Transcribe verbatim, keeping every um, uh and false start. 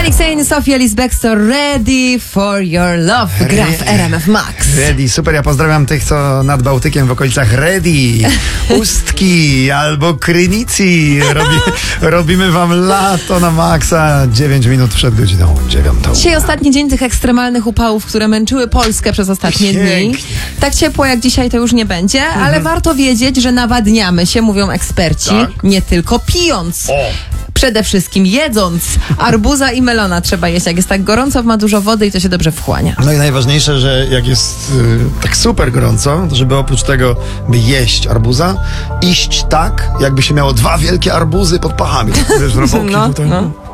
Alexei, Sofia Lisbextor, Ready for Your Love. Gra w R M F Max. Ready, super, ja pozdrawiam tych, co nad Bałtykiem w okolicach Ready, Ustki albo Krynici. Robi, robimy wam lato na maksa, dziewięć minut przed godziną dziewiątą. Dzisiaj ostatni dzień tych ekstremalnych upałów, które męczyły Polskę przez ostatnie Pięknie. dni. Tak ciepło jak dzisiaj to już nie będzie, mhm. ale warto wiedzieć, że nawadniamy się, mówią eksperci, Tak. nie tylko pijąc. O. Przede wszystkim jedząc. Arbuza i melona trzeba jeść. Jak jest tak gorąco, ma dużo wody i to się dobrze wchłania. No i najważniejsze, że jak jest y, tak super gorąco, to żeby oprócz tego, by jeść arbuza, iść tak, jakby się miało dwa wielkie arbuzy pod pachami. Wiesz, roboki No, tutaj. no.